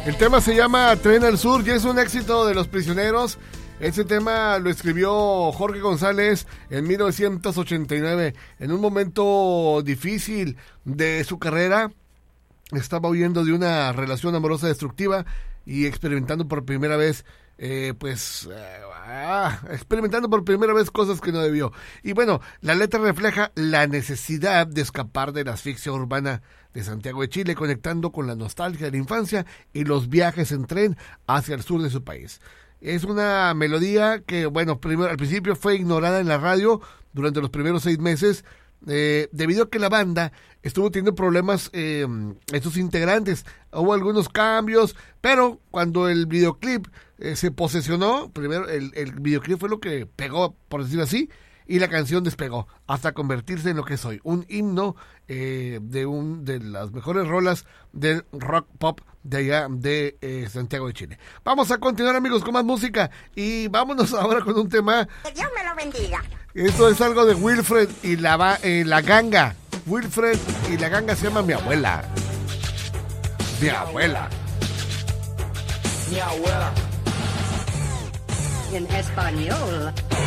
El tema se llama Tren al Sur y es un éxito de Los Prisioneros. Ese tema lo escribió Jorge González en 1989, en un momento difícil de su carrera. Estaba huyendo de una relación amorosa destructiva y experimentando por primera vez experimentando por primera vez cosas que no debió. Y bueno, la letra refleja la necesidad de escapar de la asfixia urbana de Santiago de Chile, conectando con la nostalgia de la infancia y los viajes en tren hacia el sur de su país. Es una melodía que, bueno, al principio fue ignorada en la radio durante los primeros 6 meses, debido a que la banda estuvo teniendo problemas en sus integrantes. Hubo algunos cambios, pero cuando el videoclip se posesionó, primero el videoclip fue lo que pegó, por decirlo así, y la canción despegó hasta convertirse en lo que es hoy, un himno de las mejores rolas del rock pop de allá de Santiago de Chile. Vamos a continuar, amigos, con más música y vámonos ahora con un tema. Que Dios me lo bendiga. Esto es algo de Wilfred y la ganga. Wilfred y la ganga se llama Mi Abuela. Mi abuela. Mi abuela. En español.